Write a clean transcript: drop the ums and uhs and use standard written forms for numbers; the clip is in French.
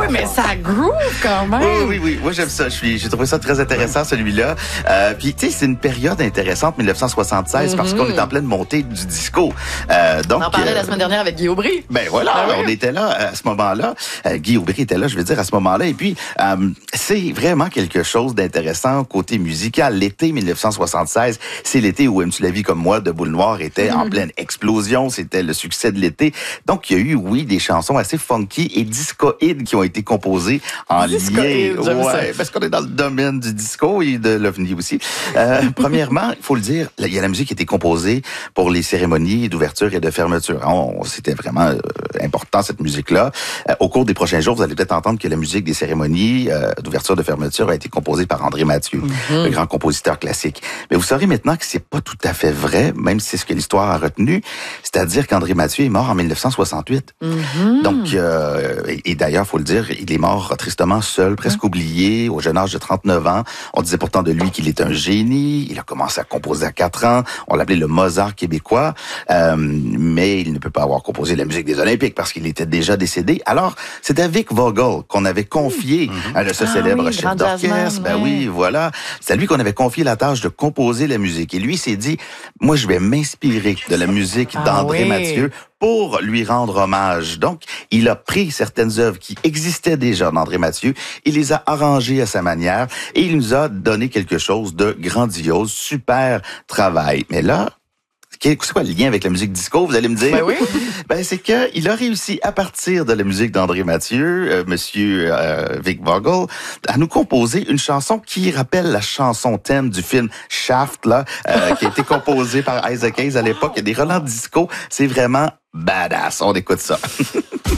mais ça groove quand même. Oui. Moi, j'aime ça. J'ai trouvé ça très intéressant, celui-là. Puis, tu sais, c'est une période intéressante, 1976, parce qu'on est en pleine montée du disco. Donc, on en parlait la semaine dernière avec Guy Aubry. Ben voilà, on était là à ce moment-là. Guy Aubry était là, je veux dire, à ce moment-là. Et puis, c'est vraiment quelque chose d'intéressant côté musical. L'été 1976, c'est l'été où Aimes-tu la vie comme moi de Boule Noire était en pleine explosion. C'était le succès de l'été. Donc, il y a eu, oui, des chansons assez funky et discoïdes qui ont été composées en lien. Ouais, parce qu'on est dans le domaine du disco et de l'OVNI aussi. Premièrement, il faut le dire, il y a la musique qui a été composée pour les cérémonies d'ouverture et de fermeture. C'était vraiment important, cette musique-là. Au cours des prochains jours, vous allez peut-être entendre que la musique des cérémonies d'ouverture, de fermeture a été composée par André Mathieu, le grand compositeur classique. Mais vous saurez maintenant que c'est pas tout à fait vrai, même si c'est ce que l'histoire a retenu. C'est-à-dire qu'André Mathieu est mort en 1968. Donc, et d'ailleurs, faut le dire, il est mort tristement seul, presque oublié, au jeune âge de 39 ans. On disait pourtant de lui qu'il est un génie. Il a commencé à composer à 4 ans. On l'appelait le Mozart québécois. Mais il ne peut pas avoir composé la musique des Olympiques parce qu'il était déjà décédé. Alors, c'est à Vic Vogel qu'on avait confié ce célèbre chef d'orchestre. Ben oui, voilà. C'est à lui qu'on avait confié la tâche de composer la musique. Et lui s'est dit, moi, je vais m'inspirer de la musique d'André Mathieu pour lui rendre hommage. Donc, il a pris certaines œuvres qui existaient déjà d'André Mathieu, il les a arrangées à sa manière et il nous a donné quelque chose de grandiose, super travail. Mais là, c'est quoi le lien avec la musique disco, vous allez me dire? Ben oui. C'est que il a réussi, à partir de la musique d'André Mathieu, monsieur Vic Vogel, à nous composer une chanson qui rappelle la chanson thème du film Shaft, là, qui a été composée par Isaac Hayes à l'époque. Il y a des relents disco. C'est vraiment badass. On écoute ça.